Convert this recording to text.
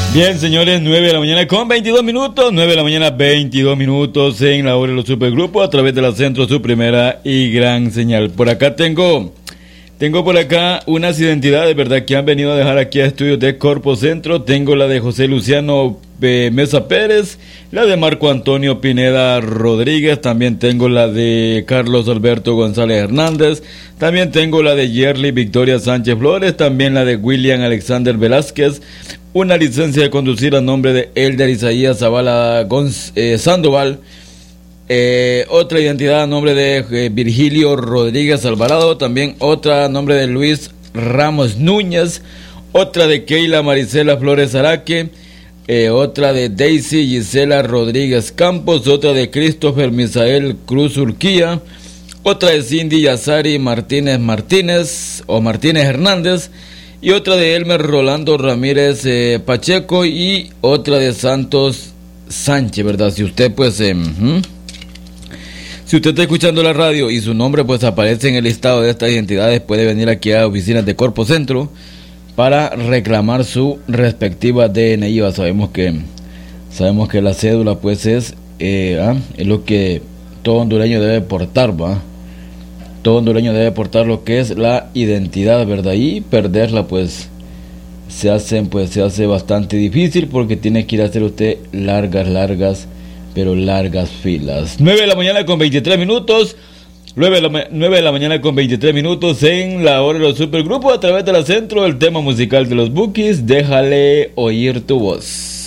Bien, señores, 9 de la mañana con 22 minutos, 9 de la mañana 22 minutos en la hora de los supergrupos a través de la Centro, su primera y gran señal. Por acá tengo por acá unas identidades, ¿verdad?, que han venido a dejar aquí a estudios de Corpo Centro. Tengo la de José Luciano Mesa Pérez, la de Marco Antonio Pineda Rodríguez, también tengo la de Carlos Alberto González Hernández, también tengo la de Yerly Victoria Sánchez Flores, también la de William Alexander Velázquez, una licencia de conducir a nombre de Elder Isaías Zavala Sandoval, otra identidad a nombre de Virgilio Rodríguez Alvarado, también otra a nombre de Luis Ramos Núñez, otra de Keila Marisela Flores Araque, otra de Daisy Gisela Rodríguez Campos, otra de Christopher Misael Cruz Urquía, otra de Cindy Yazari Martínez Hernández, y otra de Elmer Rolando Ramírez Pacheco, y otra de Santos Sánchez, ¿verdad? Si usted pues si usted está escuchando la radio y su nombre pues aparece en el listado de estas identidades, puede venir aquí a oficinas de Corpo Centro para reclamar su respectiva DNI. Sabemos que la cédula pues es lo que todo hondureño debe portar, ¿va? Todo hondureño debe portar lo que es la identidad, ¿verdad? Y perderla pues se hace bastante difícil, porque tiene que ir a hacer usted largas filas. 9 de la mañana con 23 minutos. 9 de la mañana con 23 minutos en la hora de los supergrupos a través de la Centro, el tema musical de los Bukis, Déjale Oír Tu Voz.